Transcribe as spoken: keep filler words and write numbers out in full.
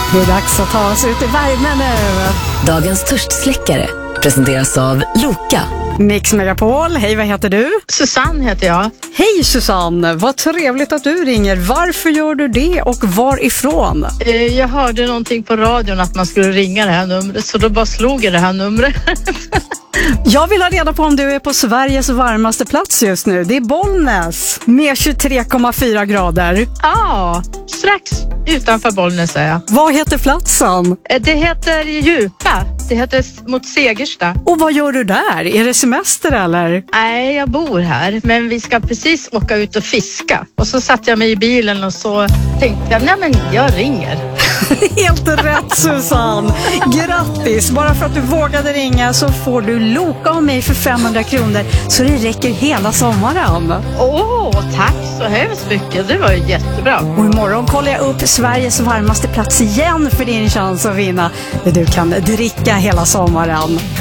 Det är dags att ta oss ut i värmen nu. Dagens törstsläckare presenteras av Loka. Mix Megapol, hej, vad heter du? Susanne heter jag. Hej Susanne, vad trevligt att du ringer. Varför gör du det och varifrån? Eh, jag hörde någonting på radion att man skulle ringa det här numret, så då bara slog jag det här numret. Jag vill ha reda på om du är på Sveriges varmaste plats just nu. Det är Bollnäs med tjugotre komma fyra grader. Ja, strax utanför Bollnäs är jag. Vad heter platsen? Eh, det heter Djupa. Det heter mot Segersta. Och vad gör du där? Är det semester eller? Nej, jag bor här. Men vi ska precis åka ut och fiska. Och så satt jag mig i bilen och så tänkte jag, nej men jag ringer. Helt rätt Susanne. Grattis, bara för att du vågade ringa så får du Loka av mig för femhundra kronor. Så det räcker hela sommaren. Åh, oh, tack så hemskt mycket. Det var ju jättebra. Och imorgon kollar jag upp Sveriges varmaste plats igen för din chans att vinna. Du kan dricka hela sommaren.